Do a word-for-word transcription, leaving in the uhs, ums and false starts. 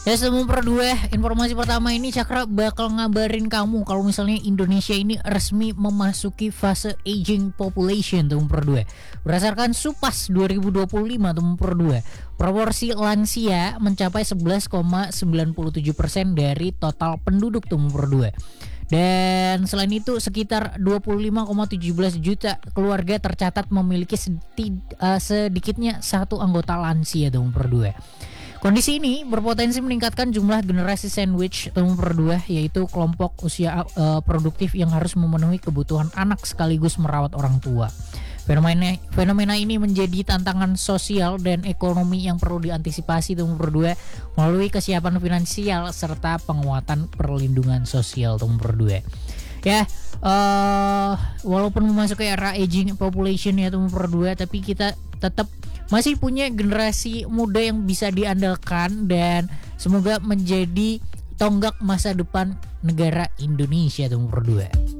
Ya nomor dua, informasi pertama ini Cakra bakal ngabarin kamu kalau misalnya Indonesia ini resmi memasuki fase aging population tuh nomor dua. Berdasarkan Supas dua ribu dua puluh lima tuh nomor dua, proporsi lansia mencapai sebelas koma sembilan tujuh persen dari total penduduk tuh nomor dua. Dan selain itu sekitar dua puluh lima koma satu tujuh juta keluarga tercatat memiliki sedi, uh, sedikitnya satu anggota lansia tuh nomor dua. Kondisi ini berpotensi meningkatkan jumlah generasi sandwich nomor dua, yaitu kelompok usia uh, produktif yang harus memenuhi kebutuhan anak sekaligus merawat orang tua. Fenomena, fenomena ini menjadi tantangan sosial dan ekonomi yang perlu diantisipasi nomor dua melalui kesiapan finansial serta penguatan perlindungan sosial nomor dua. Ya, uh, walaupun memasuki era aging population ya nomor dua, tapi kita tetap masih punya generasi muda yang bisa diandalkan dan semoga menjadi tonggak masa depan negara Indonesia nomor dua.